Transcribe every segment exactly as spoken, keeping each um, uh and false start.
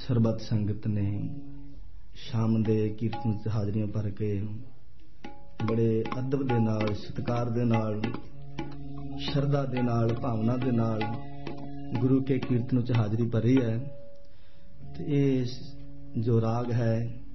ਸਰਬੱਤ ਸੰਗਤ ਨੇ ਸ਼ਾਮ ਦੇ ਕੀਰਤਨ ਚ ਹਾਜ਼ਰੀਆਂ ਭਰ ਕੇ ਬੜੇ ਅਦਬ ਦੇ ਨਾਲ, ਸਤਿਕਾਰ ਦੇ ਨਾਲ, ਸ਼ਰਧਾ ਦੇ ਨਾਲ, ਭਾਵਨਾ ਦੇ ਨਾਲ ਗੁਰੂ ਕੇ ਕੀਰਤਨ ਚ ਹਾਜ਼ਰੀ ਭਰੀ ਹੈ। ਤੇ ਇਹ ਜੋ ਰਾਗ ਹੈ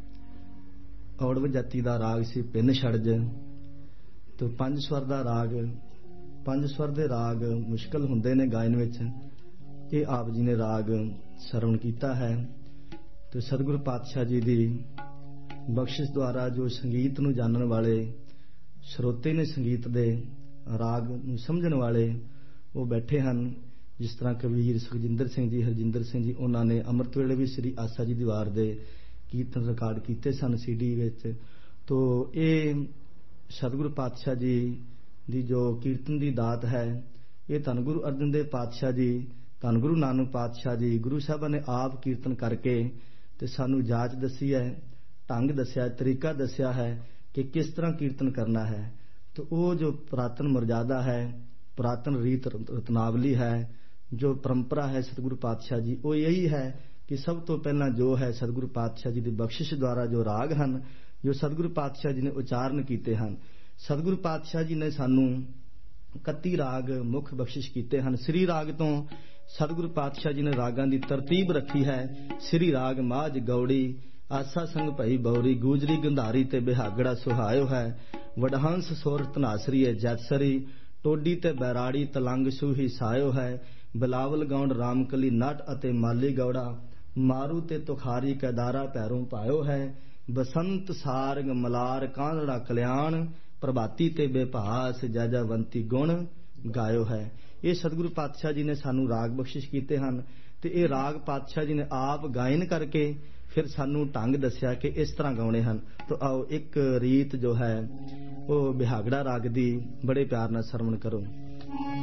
ਔੜਵ ਜਾਤੀ ਦਾ ਰਾਗ ਸੀ, ਪਿੰਨ ਛੜਜ। ਤੇ ਪੰਜ ਸਵਰ ਦਾ ਰਾਗ, ਪੰਜ ਸਵਰ ਦੇ ਰਾਗ ਮੁਸ਼ਕਲ ਹੁੰਦੇ ਨੇ ਗਾਇਨ ਵਿੱਚ। ਇਹ ਆਪ ਜੀ ਨੇ ਰਾਗ ਸਰਵਣ ਕੀਤਾ ਹੈ। ਤੇ ਸਤਿਗੁਰੂ ਪਾਤਸ਼ਾਹ ਜੀ ਦੀ ਬਖਸ਼ਿਸ਼ ਦੁਆਰਾ ਜੋ ਸੰਗੀਤ ਨੂੰ ਜਾਣਨ ਵਾਲੇ ਸਰੋਤੇ ਨੇ, ਸੰਗੀਤ ਦੇ ਰਾਗ ਨੂੰ ਸਮਝਣ ਵਾਲੇ, ਉਹ ਬੈਠੇ ਹਨ। ਜਿਸ ਤਰ੍ਹਾਂ ਕਬੀਰ ਸੁਖਜਿੰਦਰ ਸਿੰਘ ਜੀ, ਹਰਜਿੰਦਰ ਸਿੰਘ ਜੀ, ਉਹਨਾਂ ਨੇ ਅੰਮ੍ਰਿਤ ਵੇਲੇ ਵੀ ਸ੍ਰੀ ਆਸਾ ਜੀ ਦੀ ਵਾਰ ਦੇ ਕੀਰਤਨ ਰਿਕਾਰਡ ਕੀਤੇ ਸਨ ਸੀਡੀ ਵਿੱਚ। ਤੋ ਇਹ ਸਤਿਗੁਰੂ ਪਾਤਸ਼ਾਹ ਜੀ ਦੀ ਜੋ ਕੀਰਤਨ ਦੀ ਦਾਤ ਹੈ, ਇਹ ਧੰਨ ਗੁਰੂ ਅਰਜਨ ਦੇਵ ਪਾਤਸ਼ਾਹ ਜੀ, ਧੰਨ ਗੁਰੂ ਨਾਨਕ ਪਾਤਸ਼ਾਹ ਜੀ, ਗੁਰੂ ਸਾਹਿਬਾਂ ਨੇ ਆਪ ਕੀਰਤਨ ਕਰਕੇ ਤੇ ਸਾਨੂੰ ਜਾਚ ਦੱਸੀ ਹੈ, ਢੰਗ ਦੱਸਿਆ, ਤਰੀਕਾ ਦੱਸਿਆ ਹੈ ਕਿ ਕਿਸ ਤਰ੍ਹਾਂ ਕੀਰਤਨ ਕਰਨਾ ਹੈ। तो वो जो पुरातन मर्यादा है, पुरातन रीत रत्नावली है, जो परंपरा है सतगुरु पातशाह जी, वो यही है कि सब तो पहला जो है सतगुरु पातशाह जी की बख्शिश द्वारा जो राग हैं, जो सतगुरु पातशाह जी ने उचारण किए हैं। सतगुरु पातशाह जी ने सानू इकत्ती राग मुख बख्शिश किए हैं। श्री राग तो सतगुरु पातशाह जी ने रागां की तरतीब रखी है। श्री राग माझ गौड़ी, आसा संग भई बौरी, गूजरी गंधारी ते बिहागड़ा सुहायो है। वडहंस सोर धनासरी है जैतसरी, टोडी ते बैराड़ी तलंग सूही सायो है। बिलावल गौंड रामकली नट अते माली गौड़ा, मारू ते तुखारी कैदारा पैरों पायो है। बसंत सारंग मलार कांधड़ा कल्याण, प्रभाती ते बेभास जैजावंती गुण गायो है। ये सतगुरु पातशाह जी ने सानू राग बख्शिश किए हैं। ते ये राग पातशाह जी ने आप गायन करके फिर सानू ढंग दसिया कि इस तरह गाने हैं। तो आओ एक रीत जो है वो बिहागड़ा राग दी बड़े प्यार नाल सरवण करो।